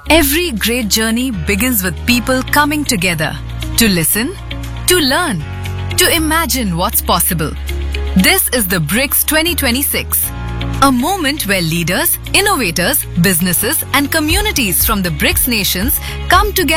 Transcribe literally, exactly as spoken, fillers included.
Every great journey begins with people coming together to listen, to learn, to imagine what's possible. This is the BRICS twenty twenty-six, a moment where leaders, innovators, businesses, and communities from the BRICS nations come together